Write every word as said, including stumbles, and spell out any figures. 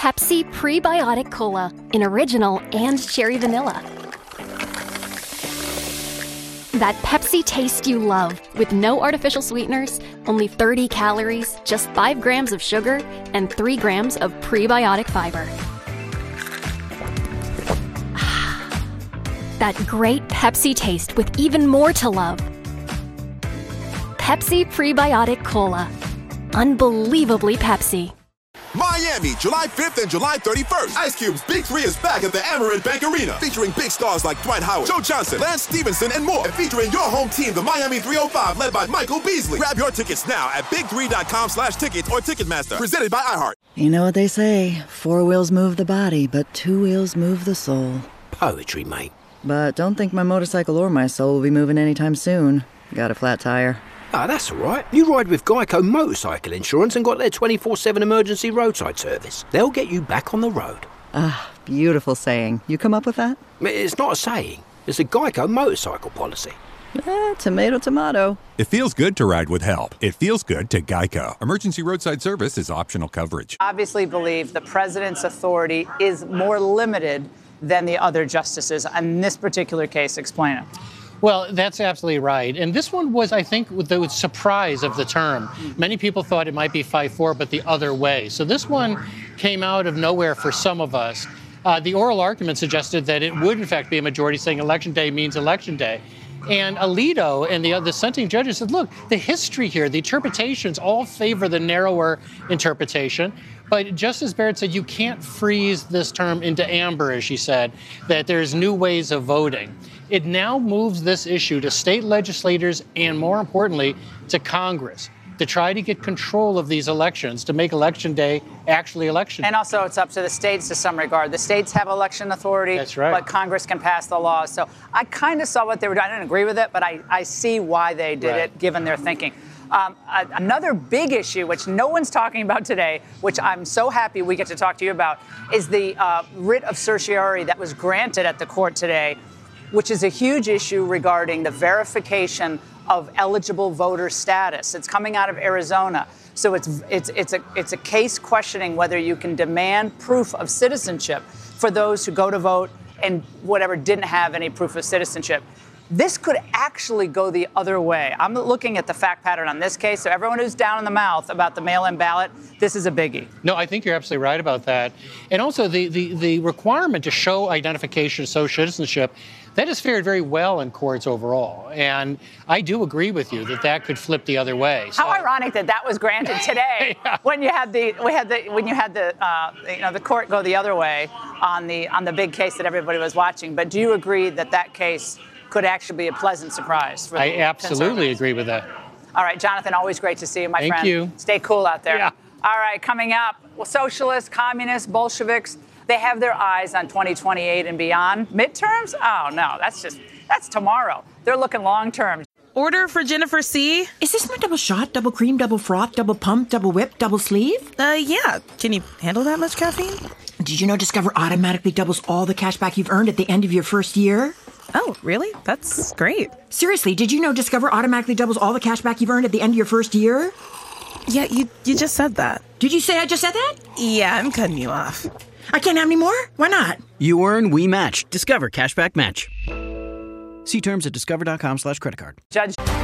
Pepsi Prebiotic Cola in original and cherry vanilla. That Pepsi taste you love, with no artificial sweeteners, only thirty calories, just five grams of sugar, and three grams of prebiotic fiber. That great Pepsi taste with even more to love. Pepsi Prebiotic Cola. Unbelievably Pepsi. Miami, July fifth and July thirty-first. Ice Cube's Big Three is back at the Amerant Bank Arena, featuring big stars like Dwight Howard, Joe Johnson, Lance Stevenson, and more. And featuring your home team, the Miami three oh five, led by Michael Beasley. Grab your tickets now at big three dot com slash tickets or Ticketmaster. Presented by iHeart. You know what they say, four wheels move the body, but two wheels move the soul. Poetry, mate. But don't think my motorcycle or my soul will be moving anytime soon. Got a flat tire. Ah, that's all right. You ride with Geico Motorcycle Insurance and got their twenty-four seven emergency roadside service. They'll get you back on the road. Ah, beautiful saying. You come up with that? It's not a saying. It's a Geico motorcycle policy. Eh, tomato, tomato. It feels good to ride with help. It feels good to Geico. Emergency roadside service is optional coverage. Obviously believe the president's authority is more limited than the other justices. In this particular case, explain it. Well, that's absolutely right. And this one was, I think, the surprise of the term. Many people thought it might be five four, but the other way. So this one came out of nowhere for some of us. Uh, the oral argument suggested that it would, in fact, be a majority saying election day means election day. And Alito and the other dissenting judges said, look, the history here, the interpretations all favor the narrower interpretation. But Justice Barrett said you can't freeze this term into amber, as she said, that there's new ways of voting. It now moves this issue to state legislators and, more importantly, to Congress to try to get control of these elections, to make Election Day actually election day. And also it's up to the states to some regard. The states have election authority, That's right. but Congress can pass the laws. So I kind of saw what they were doing. I didn't agree with it, but I, I see why they did Right. it, given their thinking. Um, a, another big issue, which no one's talking about today, which I'm so happy we get to talk to you about, is the uh, writ of certiorari that was granted at the court today, which is a huge issue regarding the verification of eligible voter status. It's coming out of Arizona. So it's it's it's a it's a case questioning whether you can demand proof of citizenship for those who go to vote and whatever didn't have any proof of citizenship. This could actually go the other way. I'm looking at the fact pattern on this case. So everyone who's down in the mouth about the mail-in ballot, this is a biggie. No, I think you're absolutely right about that. And also the, the, the requirement to show identification, show citizenship, that has fared very well in courts overall. And I do agree with you that that could flip the other way. So, how ironic that that was granted today yeah. when you had the we had the when you had the uh, you know the court go the other way on the on the big case that everybody was watching. But do you agree that that case could actually be a pleasant surprise for the I absolutely agree with that. All right, Jonathan, always great to see you, my Thank friend. Thank you. Stay cool out there. Yeah. All right, coming up, well, socialists, communists, Bolsheviks, they have their eyes on twenty twenty-eight and beyond. Midterms? Oh, no, that's just, that's tomorrow. They're looking long term. Order for Jennifer C. Is this my double shot, double cream, double froth, double pump, double whip, double sleeve? Uh, yeah. Can you handle that much caffeine? Did you know Discover automatically doubles all the cash back you've earned at the end of your first year? Oh, really? That's great. Seriously, did you know Discover automatically doubles all the cash back you've earned at the end of your first year? Yeah, you you just said that. Did you say I just said that? Yeah, I'm cutting you off. I can't have any more? Why not? You earn, we match. Discover Cashback Match. See terms at discover.com slash credit card. Judge.